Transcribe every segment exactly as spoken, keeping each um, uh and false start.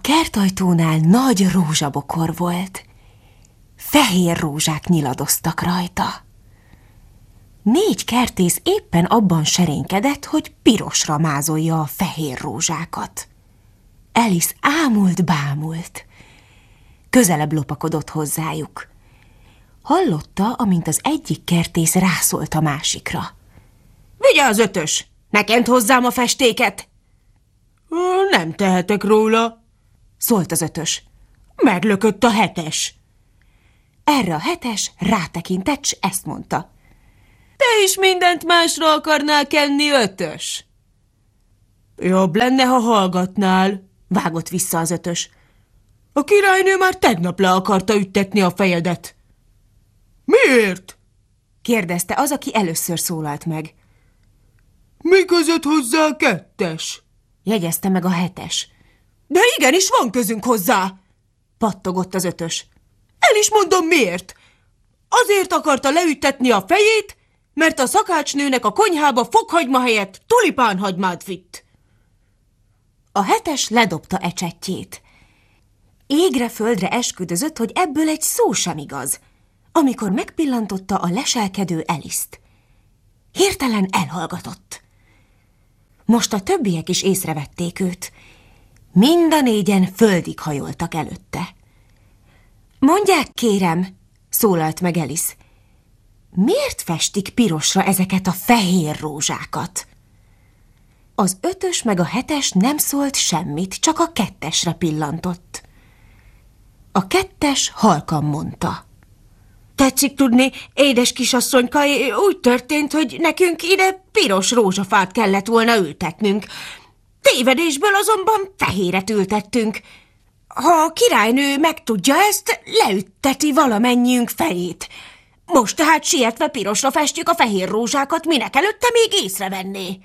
kertajtónál nagy rózsabokor volt. Fehér rózsák nyiladoztak rajta. Négy kertész éppen abban serénykedett, hogy pirosra mázolja a fehér rózsákat. Alice ámult-bámult. Közelebb lopakodott hozzájuk. Hallotta, amint az egyik kertész rászólt a másikra. Vigyázz, Ötös! Ne kent hozzám a festéket! Nem tehetek róla, szólt az Ötös. Meglökött a Hetes. Erre a Hetes rátekintett, s ezt mondta. Te is mindent másra akarnál kenni, Ötös? Jobb lenne, ha hallgatnál, vágott vissza az Ötös. A királynő már tegnap le akarta üttetni a fejedet. Miért? kérdezte az, aki először szólalt meg. Mi között hozzá a Kettes? jegyezte meg a Hetes. De igenis van közünk hozzá, pattogott az Ötös. El is mondom miért. Azért akarta leüttetni a fejét, mert a szakácsnőnek a konyhába fokhagyma helyett tulipánhagymát vitt. A Hetes ledobta ecsettjét. Égre földre esküdözött, hogy ebből egy szó sem igaz, amikor megpillantotta a leselkedő Alice-t. Hirtelen elhallgatott. Most a többiek is észrevették őt. Mind a négyen földig hajoltak előtte. Mondják, kérem, szólalt meg Alice, miért festik pirosra ezeket a fehér rózsákat? Az Ötös meg a Hetes nem szólt semmit, csak a Kettesre pillantott. A Kettes halkan mondta. Tetszik tudni, édes kisasszonyka, úgy történt, hogy nekünk ide piros rózsafát kellett volna ültetnünk. Tévedésből azonban fehéret ültettünk. Ha a királynő megtudja ezt, leütteti valamennyiünk fejét. Most tehát sietve pirosra festjük a fehér rózsákat, minek előtte még észrevenné.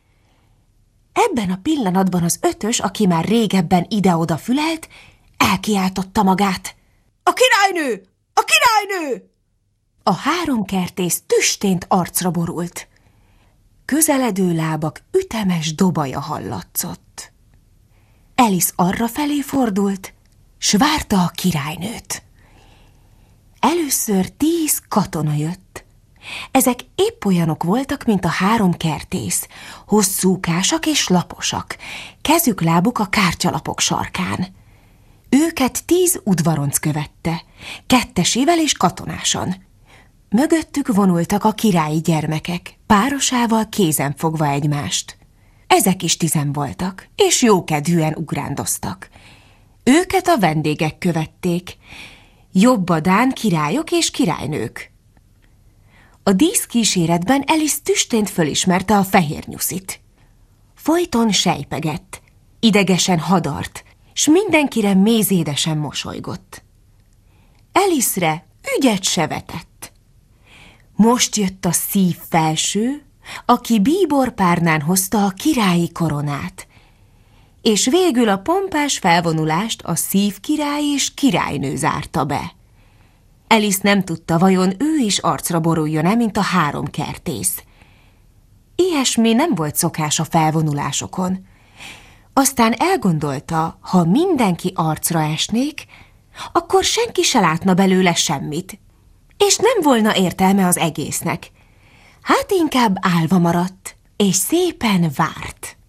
Ebben a pillanatban az Ötös, aki már régebben ide-oda fülelt, elkiáltotta magát. A királynő! A királynő! A három kertész tüstént arcra borult. Közeledő lábak ütemes dobaja hallatszott. Alice arrafelé fordult, s várta a királynőt. Először tíz katona jött. Ezek épp olyanok voltak, mint a három kertész, hosszúkásak és laposak, kezük-lábuk a kártyalapok sarkán. Őket tíz udvaronc követte, kettesével és katonásan. Mögöttük vonultak a királyi gyermekek, párosával kézen fogva egymást. Ezek is tizen voltak, és jókedvűen ugrándoztak. Őket a vendégek követték, jobbadán királyok és királynők. A díszkíséretben Alice tüstént fölismerte a fehér nyuszit. Folyton sejpegett, idegesen hadart, s mindenkire mézédesen mosolygott. Alice-re ügyet se vetett. Most jött a szív felső, aki bíborpárnán hozta a királyi koronát, és végül a pompás felvonulást a szív király és királynő zárta be. Alice nem tudta, vajon ő is arcra boruljon-e, mint a három kertész. Ilyesmi nem volt szokás a felvonulásokon. Aztán elgondolta, ha mindenki arcra esnék, akkor senki se látna belőle semmit, és nem volna értelme az egésznek. Hát inkább állva maradt, és szépen várt.